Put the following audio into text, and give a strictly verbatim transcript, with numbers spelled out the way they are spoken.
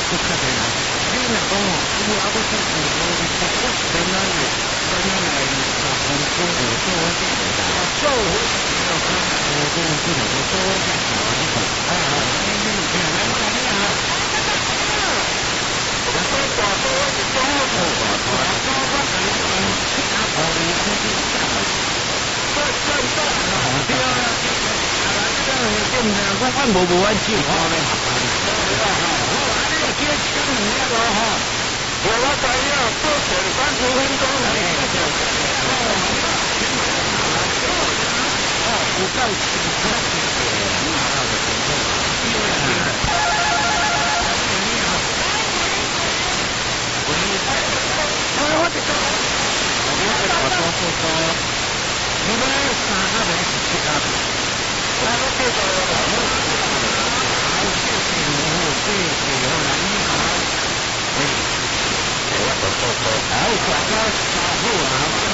不可能啊！你若讲哦，有啊，不是有无的，我原来的，原来的啊，红光有做我这个的，啊，做我要看我这个这个我做我这个啊，你看，啊啊，你你你看，来来来啊！我做大多是做大多，大多我可以用其他方面去讲，做做做啊，对啊，啊，这个变成我我无无按照我咧学啊，好，啊，你就叫讲两个吼。我我知影，做前三十分钟来做，哦，不够时间的，啊，就成功了。喂，我我这个，我这个多说说，你们三个人是七个人，来我这个，好，谢谢你，谢谢我来你好，哎。好，大家辛苦啊！